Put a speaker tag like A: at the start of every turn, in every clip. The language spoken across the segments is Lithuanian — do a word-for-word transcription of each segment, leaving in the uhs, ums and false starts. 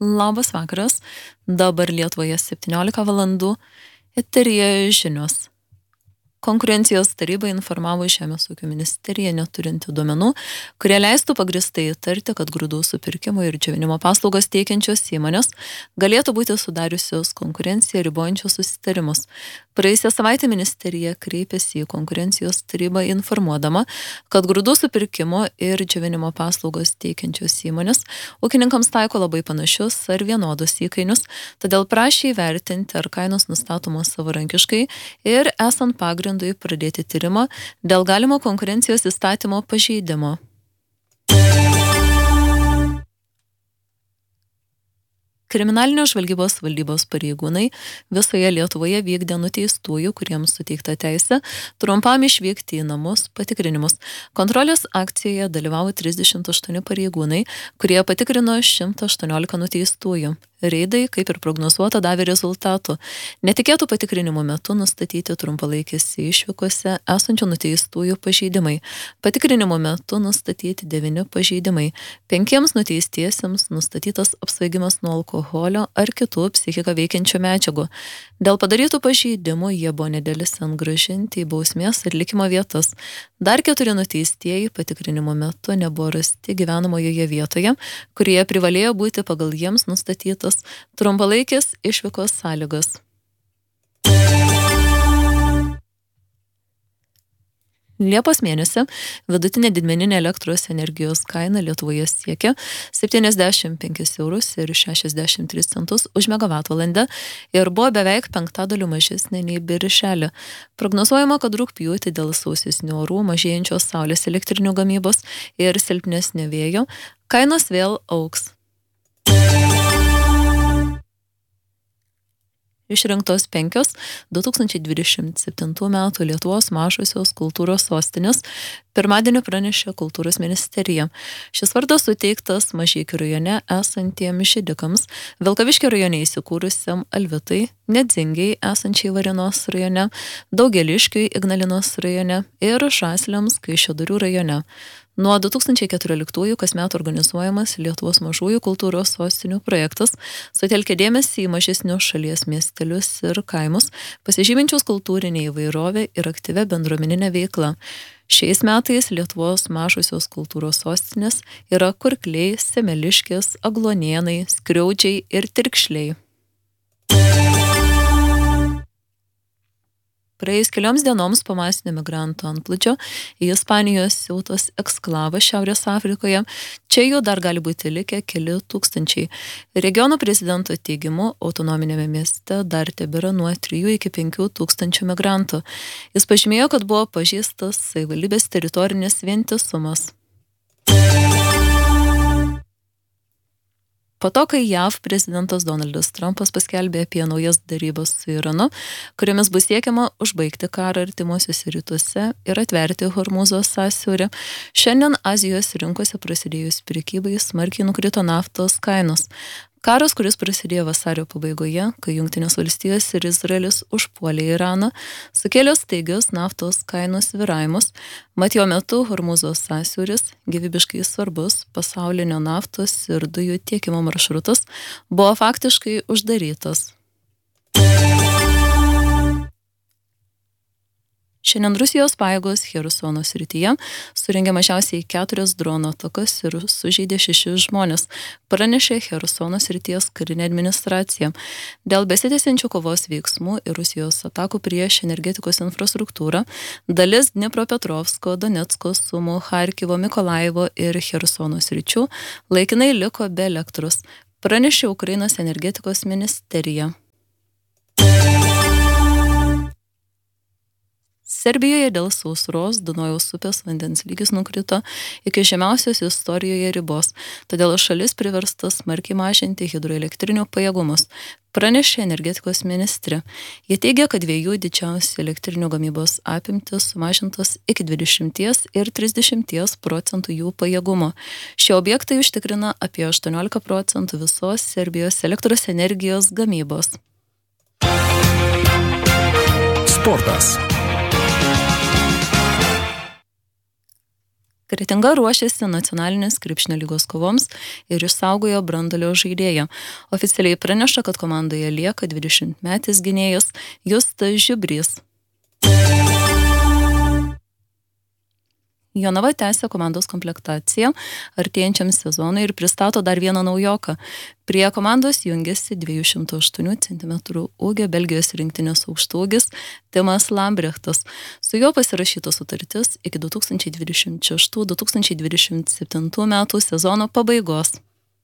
A: Labas vakaras, dabar Lietuvoje septyniolika valandų, eteryje žinios. Konkurencijos taryba informavo Žemės ūkio ministerija neturinti duomenų, kurie leistų pagrįstai įtarti, kad grūdų supirkimo ir džiovinimo paslaugos teikiančios įmonės galėtų būti sudariusios konkurenciją ribojančius susitarimus. Praėjusią savaitę ministerija kreipėsi į konkurencijos tarybą informuodama, kad grūdų supirkimo ir džiovinimo paslaugos teikiančios įmonės ūkininkams taiko labai panašius ar vienodus įkainius, todėl prašė įvertinti, ar kainos nustatomos savarankiškai ir esant pagrindui pradėti tyrimą dėl galimo konkurencijos įstatymo pažeidimo. Kriminalinio žvalgybos valdybos pareigūnai visoje Lietuvoje vykdė nuteistųjų, kuriems suteikta teisė trumpam išvykti į namus patikrinimus. Kontrolės akcijoje dalyvavo trisdešimt aštuoni pareigūnai, kurie patikrino šimtą aštuoniolika nuteistųjų. Reidai, kaip ir prognozuota, davė rezultatų. Netikėtų patikrinimų metu nustatyti trumpalaikėse išvykose esančių nuteistųjų pažeidimai. Patikrinimo metu nustatyti devyni pažeidimai. Penkiems nuteistiesiems nustatytas apsvaigimas nuo alkoholio ar kitų psichiką veikiančių medžiagų. Dėl padarytų pažeidimų jie buvo nedelsiant grąžinti į bausmės atlikimo vietas. Dar keturi nuteistieji patikrinimo metu nebuvo rasti gyvenamojoje vietoje, kurie privalėjo būti pagal jiems nustatytas trumpalaikės išvykos sąlygas. Liepos mėnesį vidutinė didmeninė elektros energijos kaina Lietuvoje siekia septyniasdešimt penkis eurus ir šešiasdešimt tris centus už megavatvalandę ir buvo beveik penktadaliu mažesnė nei birželį. Prognozuojama, kad rugpjūtį dėl sausesnių orų, mažėjančios saulės elektrinių gamybos ir silpnesnio vėjo kainos vėl augs. Išrinktos penkios du tūkstančiai dvidešimt septintų metų Lietuvos mažosios kultūros sostinės pirmadienį pranešė kultūros ministerija. Šis vardas suteiktas Mažeikių rajone esantiems židikams, Vilkaviškio rajone įsikūrusiam Alvitai, Nedzingiai esančiai Varėnos rajone, Daugeliškiui Ignalinos rajone ir Žasliams Kaišiadorių rajone. Nuo du tūkstančiai keturioliktųjų kasmet organizuojamas Lietuvos mažųjų kultūros sostinių projektas sutelkia dėmesį į mažesnius šalies miestelius ir kaimus, pasižyminčius kultūrinę įvairovę ir aktyvią bendruomeninę veiklą. Šiais metais Lietuvos mažosios kultūros sostinės yra Kurkliai, Semeliškės, Agluonėnai, Skriaudžiai ir Tirkšliai. Praėjus kelioms dienoms po masinio migrantų antplūdžio į Ispanijos Siautos eksklavą Šiaurės Afrikoje, čia jų dar gali būti likę keli tūkstančiai. Regiono prezidento teigimu, autonominėme mieste dar tebėra nuo trijų iki penkių tūkstančių migrantų. Jis pažymėjo, kad buvo pažeistas savivaldybės teritorinis vientisumas. Po to, kai J A V prezidentas Donaldas Trumpas paskelbė apie naujas derybas su Iranu, kuriomis bus siekiama užbaigti karą artimuosiuose rytuose ir atverti Hormūzo sąsiaurį, šiandien Azijos rinkose prasidėjus prekybai smarkiai nukrito naftos kainos. Karas, kuris prasidėjo vasario pabaigoje, kai Jungtinės valstijos ir Izraelis užpuolė Iraną, sukėlė staigius naftos kainų svyravimus. Mat jo metu Hormūzo sąsiauris, gyvybiškai svarbus pasaulinio naftos ir dujų tiekimo maršrutas, buvo faktiškai uždarytas. Šiandien Rusijos pajėgos Cherusono srityje surengė mažiausiai keturias drono atakas ir sužeidė šešis žmonės, pranešė Cherusono srities karinė administracija. Dėl besitęsiančių kovos veiksmų ir Rusijos atakų prieš energetikos infrastruktūrą dalis Dnipropetrovsko, Donecko, Sumų, Charkivo, Mikolaivo ir Cherusono sričių laikinai liko be elektros, pranešė Ukrainos energetikos ministerija. Serbijoje dėl sausros Dunojaus upės vandens lygis nukrito iki žemiausios istorijoje ribos, todėl šalis priversta smarkiai mažinti hidroelektrinių pajėgumus, pranešė energetikos ministrė. Jie teigia, kad dviejų didžiausių elektrinių gamybos apimtis sumažintos iki dvidešimt ir trisdešimt procentų jų pajėgumo. Šie objektai užtikrina apie aštuoniolika procentų visos Serbijos elektros energijos gamybos.
B: Sportas.
A: Kretinga ruošiasi nacionalinės krepšinio lygos kovoms ir išsaugojo branduolio žaidėją. Oficialiai praneša, kad komandoje lieka dvidešimtmetis gynėjas Justas Žibrys. Jonava tęsia komandos komplektaciją artėjančiam sezonui ir pristato dar vieną naujoką. Prie komandos jungiasi dviejų šimtų aštuonių centimetrų ūgio Belgijos rinktinės aukštaūgis Timas Lambrechtas. Su juo pasirašyta sutartis iki du tūkstančiai dvidešimt šeštų du tūkstančiai dvidešimt septintų metų sezono pabaigos.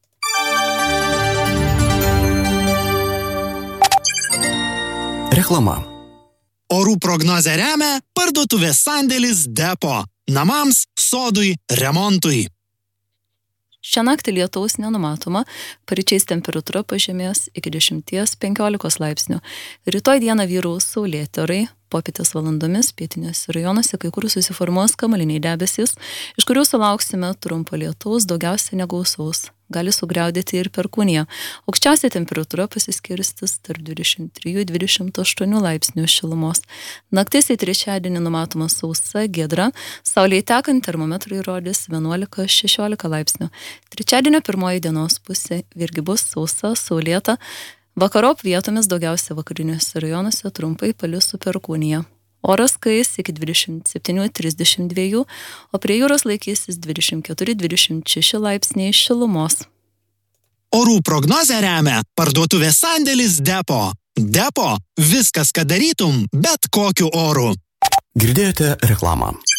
B: Reklama. Orų prognozę remia parduotuvės sandėlis Depo. Namams, sodui, remontui.
A: Šią naktį lietaus nenumatoma, paryčiais temperatūra pažemės iki dešimties penkiolikos laipsnių. Rytoj dieną vyraus saulėti orai, popietės valandomis pietinėse rajonuose kai kur susiformuos kamuoliniai debesys, iš kurių sulauksime trumpo lietaus, daugiausia negausaus. Gali sugriaudėti ir perkūnija. Aukščiausia temperatūra pasiskirstis tarp dvidešimt trijų iki dvidešimt aštuonių laipsnių šilumos. Naktis į trečiadienį numatoma sausa, giedra, saulei tekant termometrai rodys vienuolika šešiolika laipsnių. Trečiadienio pirmoji dienos pusė irgi bus sausa, saulėta. Vakarop vietomis daugiausia vakariniuose rajonuose trumpai palis su perkūnija. Oras kais iki dvidešimt septynių iki trisdešimt dviejų, o prie jūros laikysis dvidešimt keturi iki dvidešimt šeši laipsniai šilumos.
B: Orų prognozę remia parduotuvės sandėlis Depo. Depo – viskas, ką darytum, bet kokiu oru. Girdėjote reklamą.